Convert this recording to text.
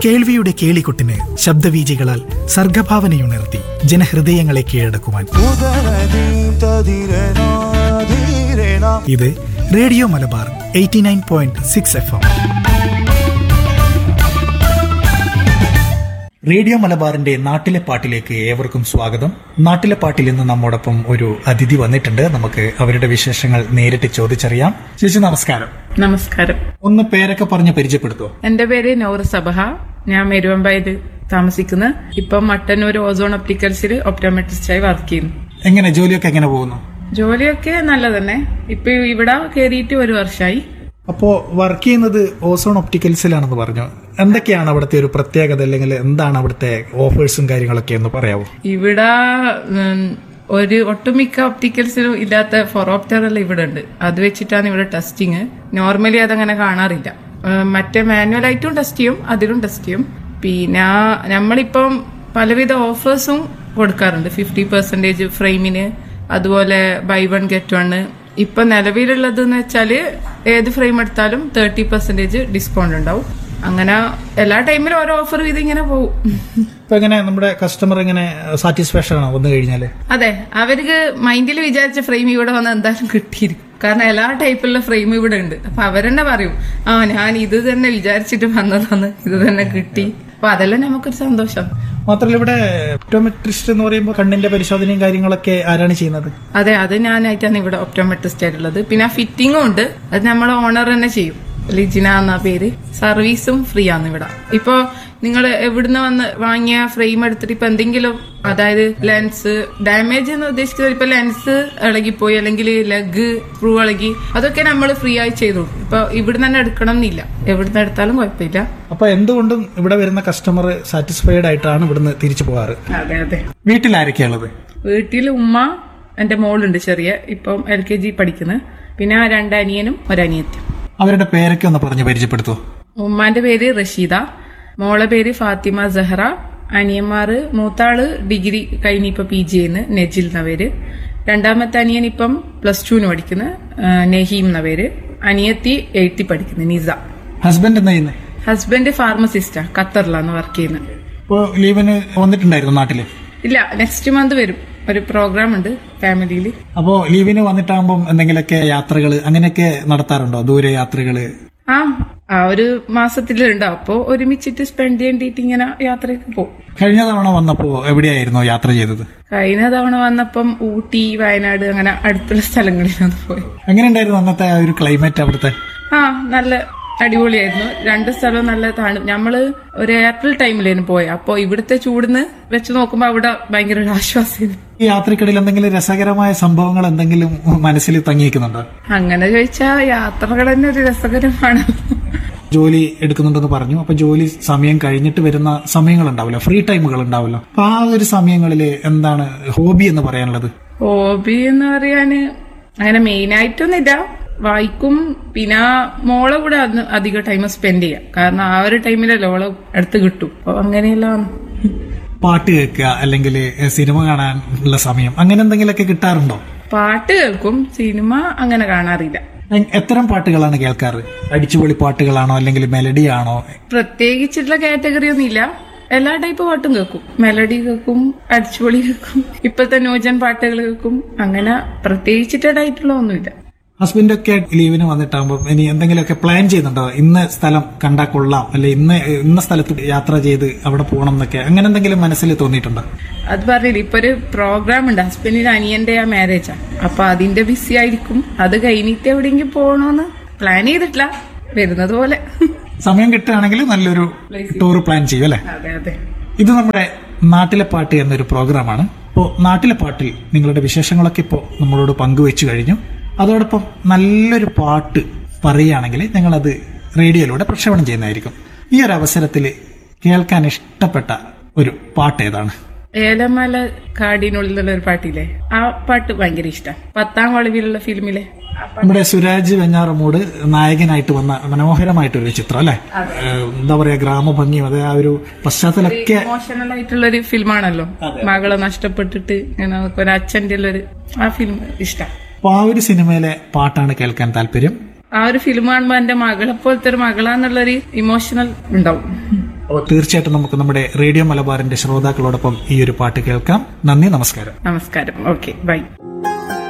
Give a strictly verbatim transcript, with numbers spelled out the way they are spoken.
കേൾവിയുടെ കേളികൊട്ടിന് ശബ്ദവീചികളാൽ സർഗഭാവനയുണർത്തി ജനഹൃദയങ്ങളെ കീഴടക്കുവാൻ ഇത് radio Malabar eighty nine point six F M. Radio മലബാറിന്റെ നാട്ടിലെ പാട്ടിലേക്ക് ഏവർക്കും സ്വാഗതം. നാട്ടിലെ പാട്ടിൽ ഇന്ന് നമ്മോടൊപ്പം ഒരു അതിഥി വന്നിട്ടുണ്ട്. നമുക്ക് അവരുടെ വിശേഷങ്ങൾ നേരിട്ട് ചോദിച്ചറിയാം. ചേച്ചി നമസ്കാരം. നമസ്കാരം. ഒന്ന് പേരൊക്കെ പറഞ്ഞ് പരിചയപ്പെടുത്തോ? എന്റെ പേര് നൂർ സബഹ. ഞാൻ മെരുവമ്പായത് താമസിക്കുന്ന. ഇപ്പം മട്ടന്നൂർ ഓസോൺ ഒപ്റ്റിക്കൽസിൽ ഒപ്റ്റോമെട്രിസ്റ്റായി വർക്ക് ചെയ്യുന്നു. എങ്ങനെ ജോലിയൊക്കെ എങ്ങനെ പോകുന്നു? ജോലിയൊക്കെ നല്ല തന്നെ. ഇപ്പൊ ഇവിടെ കയറിയിട്ട് ഒരു വർഷമായി. അപ്പോ വർക്ക് ചെയ്യുന്നത് ഓസോൺ ഒപ്റ്റിക്കൽസിലാണെന്ന് പറഞ്ഞു. എന്തൊക്കെയാണ് അവിടുത്തെ ഒരു പ്രത്യേകത, അല്ലെങ്കിൽ എന്താണ് അവിടുത്തെ ഓഫേഴ്സും കാര്യങ്ങളൊക്കെ എന്ന് പറയാവോ? ഇവിടെ ഒരു ഒട്ടുമിക്ക ഒപ്റ്റിക്കൽസിലും ഇല്ലാത്ത ഫോറോപ്റ്റർ എല്ലാം ഇവിടെ ഉണ്ട്. അത് വെച്ചിട്ടാണ് ഇവിടെ ടെസ്റ്റിങ്. നോർമലി അതങ്ങനെ കാണാറില്ല. മറ്റേ മാനുവൽ ആയിട്ടും ടെസ്റ്റ് ചെയ്യും, അതിലും ടെസ്റ്റ് ചെയ്യും. പിന്നെ നമ്മളിപ്പം പലവിധ ഓഫേഴ്സും കൊടുക്കാറുണ്ട്. ഫിഫ്റ്റി പെർസെന്റേജ് ഫ്രെയിമിന്, അതുപോലെ ബൈ വൺ ഗെറ്റ് വൺ. ഇപ്പൊ നിലവിലുള്ളത് എന്ന് വെച്ചാല് ഏത് ഫ്രെയിം എടുത്താലും തേർട്ടി പെർസെന്റേജ് ഡിസ്കൗണ്ട് ഉണ്ടാവും. അങ്ങനെ എല്ലാ ടൈമിലും ഓരോ ഓഫർ ഇത് ഇങ്ങനെ പോകും. ഇപ്പൊ എങ്ങനെ നമ്മുടെ കസ്റ്റമർ എങ്ങനെ സാറ്റിസ്ഫാക്ഷൻ ആണോ വന്നു കഴിഞ്ഞാല്? അതെ, അവർക്ക് മൈൻഡിൽ വിചാരിച്ച ഫ്രെയിം ഇവിടെ വന്ന് എന്തായാലും കിട്ടിയിരിക്കും. കാരണം എല്ലാ ടൈപ്പിലുള്ള ഫ്രെയിം ഇവിടെ ഉണ്ട്. അപ്പൊ അവരെന്നെ പറയും, ആ ഞാൻ ഇത് തന്നെ വിചാരിച്ചിട്ട് വന്നതാണ്, ഇത് തന്നെ കിട്ടി. അപ്പൊ അതെല്ലാം നമുക്കൊരു സന്തോഷം. മാത്രമല്ല ഇവിടെ ഒപ്റ്റോമെട്രിസ്റ്റ് എന്ന് പറയുമ്പോൾ കണ്ണിന്റെ പരിശോധനയും കാര്യങ്ങളൊക്കെ ആരാണ് ചെയ്യുന്നത്? അതെ, അത് ഞാനായിട്ടാണ് ഇവിടെ ഒപ്റ്റോമെട്രിസ്റ്റ് ആയിട്ടുള്ളത്. പിന്നെ ഫിറ്റിംഗും ഉണ്ട്, അത് നമ്മളെ ഓണർ തന്നെ ചെയ്യും. ലിജിന എന്ന പേര്. സർവീസും ഫ്രീ ആണ് ഇവിടെ. ഇപ്പൊ നിങ്ങൾ എവിടുന്ന് വന്ന് വാങ്ങിയ ഫ്രെയിം എടുത്തിട്ട് ഇപ്പൊ എന്തെങ്കിലും, അതായത് ലെൻസ് ഡാമേജ് എന്ന് ഉദ്ദേശിക്കുന്നത്, ഇപ്പൊ ലെൻസ് ഇളകിപ്പോയി അല്ലെങ്കിൽ ലെഗ് സ്ക്രൂ ഇളകി, അതൊക്കെ നമ്മൾ ഫ്രീ ആയി ചെയ്തു. ഇപ്പൊ ഇവിടുന്ന് തന്നെ എടുക്കണം എന്നില്ല, എവിടുന്ന് എടുത്താലും കുഴപ്പമില്ല. അപ്പൊ എന്തുകൊണ്ടും ഇവിടെ വരുന്ന കസ്റ്റമർ സാറ്റിസ്ഫൈഡ് ആയിട്ടാണ് ഇവിടുന്ന് തിരിച്ചു പോകാറ്. അതെ അതെ. വീട്ടിൽ ആരൊക്കെയുള്ളത്? വീട്ടിൽ ഉമ്മ, എന്റെ മോളുണ്ട് ചെറിയ, ഇപ്പം എൽ കെ ജി പഠിക്കുന്നത്. പിന്നെ രണ്ട് അനിയനും ഒരനിയത്തിയും. അവരുടെ പേരൊക്കെ ഒന്ന് പറഞ്ഞ് പരിചയപ്പെടുത്തോ? ഉമ്മാന്റെ പേര് റഷീദ, മോളെ പേര് ഫാത്തിമ സഹറ, അനിയന്മാര് മൂത്താള് ഡിഗ്രി കഴിഞ്ഞ് ഇപ്പൊ പി ജി ചെയ്യുന്നു, നെജിൽ എന്ന പേര്. രണ്ടാമത്തെ അനിയൻ ഇപ്പം പ്ലസ് ടുവിന് പഠിക്കുന്ന നെഹീം എന്ന പേര്. അനിയത്തി എയ്ത്തി പഠിക്കുന്നു, നിസ. ഹസ്ബൻഡ് എന്താ ചെയ്യുന്നത്? ഹസ്ബൻഡ് ഫാർമസിസ്റ്റാ, ഖത്തറിലാണ് വർക്ക് ചെയ്യുന്നത്. ഇപ്പൊ ലീവിന് വന്നിട്ടുണ്ടായിരുന്നു നാട്ടില്? ഇല്ല, നെക്സ്റ്റ് മന്ത് വരും. ഒരു പ്രോഗ്രാം ഉണ്ട് ഫാമിലിയിൽ. അപ്പോ ലീവിന് വന്നിട്ടാകുമ്പോൾ എന്തെങ്കിലുമൊക്കെ യാത്രകള് അങ്ങനെയൊക്കെ നടത്താറുണ്ടോ? ദൂരെ യാത്രകള്? ആ ആ ഒരു മാസത്തിലുണ്ടാവും. അപ്പോ ഒരുമിച്ചിട്ട് സ്പെൻഡ് ചെയ്യേണ്ടിട്ട് ഇങ്ങനെ യാത്രയൊക്കെ പോകും. കഴിഞ്ഞ തവണ വന്നപ്പോ എവിടെയായിരുന്നു യാത്ര ചെയ്തത്? കഴിഞ്ഞ തവണ വന്നപ്പം ഊട്ടി, വയനാട്, അങ്ങനെ അടുത്തുള്ള സ്ഥലങ്ങളിലാണ് പോയി. എങ്ങനെയുണ്ടായിരുന്നു അന്നത്തെ ആ ഒരു ക്ലൈമറ്റ് അവിടുത്തെ? ആ നല്ല അടിപൊളിയായിരുന്നു. രണ്ട് സ്ഥലവും നല്ല തണു. നമ്മള് ഒരു ഏപ്രിൽ ടൈമിലായിരുന്നു പോയത്. അപ്പൊ ഇവിടുത്തെ ചൂടിന്ന് വെച്ച് നോക്കുമ്പോ അവിടെ ഭയങ്കര ഒരു ആശ്വാസം. ഈ യാത്രക്കിടയിൽ എന്തെങ്കിലും രസകരമായ സംഭവങ്ങൾ എന്തെങ്കിലും മനസ്സിൽ തങ്ങിയിരിക്കുന്നുണ്ടോ? അങ്ങനെ ചോദിച്ചാൽ യാത്രകൾ തന്നെ ഒരു രസകരമാണ്. ജോലി എടുക്കുന്നുണ്ടെന്ന് പറഞ്ഞു. അപ്പൊ ജോലി സമയം കഴിഞ്ഞിട്ട് വരുന്ന സമയങ്ങൾ ഉണ്ടാവില്ല, ഫ്രീ ടൈമുകൾ ഉണ്ടാവില്ല. അപ്പൊ ആ ഒരു സമയങ്ങളിൽ എന്താണ് ഹോബി എന്ന് പറയാനുള്ളത്? ഹോബി എന്ന് പറയാന് അങ്ങനെ മെയിൻ ആയിട്ടൊന്നുമില്ല. വായിക്കും. പിന്നെ മോളെ കൂടെ അധികം ടൈം സ്പെൻഡ് ചെയ്യാം. കാരണം ആ ഒരു ടൈമിലല്ലേ ഓളെ അടുത്ത് കിട്ടും. അപ്പൊ അങ്ങനെയെല്ലാം. പാട്ട് കേൾക്കുക അല്ലെങ്കിൽ സിനിമ കാണാനുള്ള സമയം അങ്ങനെ എന്തെങ്കിലുമൊക്കെ കിട്ടാറുണ്ടോ? പാട്ട് കേൾക്കും, സിനിമ അങ്ങനെ കാണാറില്ല. എത്തരം പാട്ടുകളാണ് കേൾക്കാറ്? അടിച്ചുപൊളി പാട്ടുകളാണോ അല്ലെങ്കിൽ മെലഡി ആണോ? പ്രത്യേകിച്ചിട്ടുള്ള കാറ്റഗറി ഒന്നും ഇല്ല. എല്ലാ ടൈപ്പ് പാട്ടും കേൾക്കും. മെലഡി കേൾക്കും, അടിച്ചുപൊളി കേൾക്കും, ഇപ്പോഴത്തെ ന്യൂജൻ പാട്ടുകൾ കേൾക്കും. അങ്ങനെ പ്രത്യേകിച്ചിട്ടായിട്ടുള്ള ഒന്നുമില്ല. ഹസ്ബൻഡൊക്കെ ലീവിന് വന്നിട്ടാകുമ്പോൾ ഇനി എന്തെങ്കിലുമൊക്കെ പ്ലാൻ ചെയ്യുന്നുണ്ടോ? ഇന്ന സ്ഥലം കണ്ടാൽ കൊള്ളാം, അല്ലെ ഇന്ന ഇന്ന സ്ഥലത്ത് യാത്ര ചെയ്ത് അവിടെ പോകണം എന്നൊക്കെ അങ്ങനെ എന്തെങ്കിലും മനസ്സിൽ തോന്നിയിട്ടുണ്ടോ? അത് പറഞ്ഞില്ല, ഇപ്പൊ ഒരു പ്രോഗ്രാം ഉണ്ട്. ഹസ്ബൻഡിന്റെ അനിയന്റെ ആ മാരേജാ. അപ്പൊ അതിന്റെ ബിസി ആയിരിക്കും. അത് കഴിഞ്ഞിട്ട് എവിടെയെങ്കിലും പോകണോന്ന് പ്ലാൻ ചെയ്തിട്ടില്ല, വരുന്നത് പോലെ. സമയം കിട്ടുകയാണെങ്കിൽ നല്ലൊരു ടൂർ പ്ലാൻ ചെയ്യും അല്ലെ? അതെ അതെ. ഇത് നമ്മുടെ നാട്ടിലെ പാട്ട് എന്നൊരു പ്രോഗ്രാമാണ്. ഇപ്പോ നാട്ടിലെ പാട്ടിൽ നിങ്ങളുടെ വിശേഷങ്ങളൊക്കെ ഇപ്പോൾ നമ്മളോട് പങ്കുവെച്ചു കഴിഞ്ഞു. അതോടൊപ്പം നല്ലൊരു പാട്ട് പറയുകയാണെങ്കിൽ ഞങ്ങളത് റേഡിയോയിലൂടെ പ്രക്ഷേപണം ചെയ്യുന്നതായിരിക്കും. ഈ ഒരു അവസരത്തിൽ കേൾക്കാൻ ഇഷ്ടപ്പെട്ട ഒരു പാട്ട് ഏതാണ്? ഏലമല കാടിനുള്ളിലുള്ള ഒരു പാട്ടില്ലേ, ആ പാട്ട് ഭയങ്കര ഇഷ്ടം. പത്താം വളവിലുള്ള ഫിലിമിലെ നമ്മുടെ സുരാജ് വെഞ്ഞാറമൂട് നായകനായിട്ട് വന്ന മനോഹരമായിട്ടൊരു ചിത്രം അല്ലെ? എന്താ പറയാ, ഗ്രാമഭംഗിയും അതെ ആ ഒരു പശ്ചാത്തലമൊക്കെ ഇമോഷണൽ ആയിട്ടുള്ള ഒരു ഫിലിമാണല്ലോ. മകളെ നഷ്ടപ്പെട്ടിട്ട് ഇങ്ങനെ ഒരു അച്ഛന്റെ ഉള്ളൊരു ആ ഫിലിം ഇഷ്ടം. അപ്പൊ ആ ഒരു സിനിമയിലെ പാട്ടാണ് കേൾക്കാൻ താല്പര്യം. ആ ഒരു ഫിലിം കാണുമ്പോ എന്റെ മകളെ പോലത്തെ ഒരു മകളാന്നുള്ളൊരു ഇമോഷണൽ ഉണ്ടാവും. അപ്പോൾ തീർച്ചയായിട്ടും നമുക്ക് നമ്മുടെ റേഡിയോ മലബാറിന്റെ ശ്രോതാക്കളോടൊപ്പം ഈ ഒരു പാട്ട് കേൾക്കാം. നന്ദി, നമസ്കാരം. നമസ്കാരം. Okay, by.